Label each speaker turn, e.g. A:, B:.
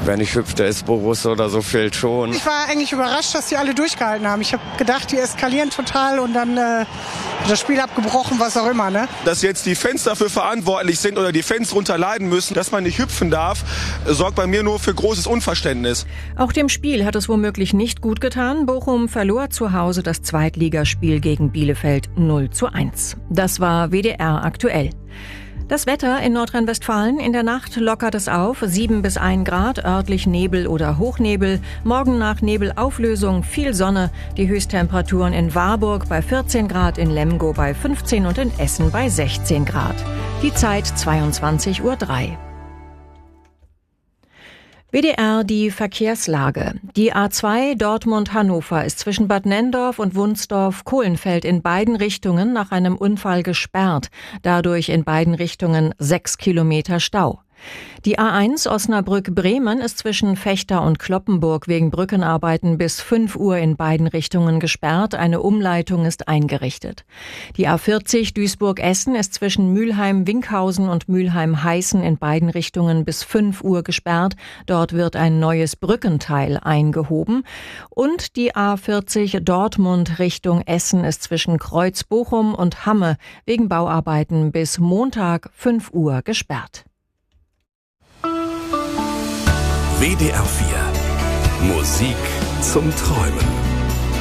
A: Wer nicht hüpft, der ist Borusse oder so, fehlt schon.
B: Ich war eigentlich überrascht, dass die alle durchgehalten haben. Ich habe gedacht, die eskalieren total und dann das Spiel abgebrochen, was auch immer. Ne?
C: Dass jetzt die Fans dafür verantwortlich sind oder die Fans darunter leiden müssen, dass man nicht hüpfen darf, sorgt bei mir nur für großes Unverständnis.
D: Auch dem Spiel hat es womöglich nicht gut getan. Bochum verlor zu Hause das Zweitligaspiel gegen Bielefeld 0:1. Das war WDR aktuell. Das Wetter in Nordrhein-Westfalen: In der Nacht lockert es auf, 7 bis 1 Grad, örtlich Nebel oder Hochnebel. Morgen nach Nebelauflösung viel Sonne. Die Höchsttemperaturen in Warburg bei 14 Grad, in Lemgo bei 15 und in Essen bei 16 Grad. Die Zeit 22:03 Uhr. WDR die Verkehrslage. Die A2 Dortmund-Hannover ist zwischen Bad Nenndorf und Wunsdorf-Kohlenfeld in beiden Richtungen nach einem Unfall gesperrt. Dadurch in beiden Richtungen 6 Kilometer Stau. Die A1 Osnabrück-Bremen ist zwischen Vechta und Cloppenburg wegen Brückenarbeiten bis 5 Uhr in beiden Richtungen gesperrt. Eine Umleitung ist eingerichtet. Die A40 Duisburg-Essen ist zwischen Mülheim-Winkhausen und Mülheim-Heißen in beiden Richtungen bis 5 Uhr gesperrt. Dort wird ein neues Brückenteil eingehoben. Und die A40 Dortmund Richtung Essen ist zwischen Kreuz-Bochum und Hamme wegen Bauarbeiten bis Montag 5 Uhr gesperrt.
E: WDR 4 Musik zum Träumen.